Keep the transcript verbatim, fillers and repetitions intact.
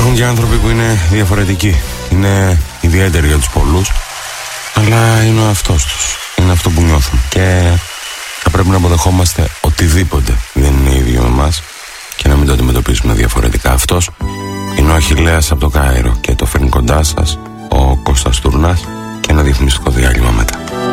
Υπάρχουν και άνθρωποι που είναι διαφορετικοί. Είναι ιδιαίτεροι για τους πολλούς, αλλά είναι ο αυτός τους. Είναι αυτό που νιώθουν. Και θα πρέπει να αποδεχόμαστε οτιδήποτε δεν είναι ίδιο με εμάς και να μην το αντιμετωπίσουμε διαφορετικά. Αυτός είναι ο Αχιλλέας από το Κάιρο και το φέρνει κοντά σας ο Κώστας Τουρνάς και ένα διαφημιστικό διάλειμμα μετά.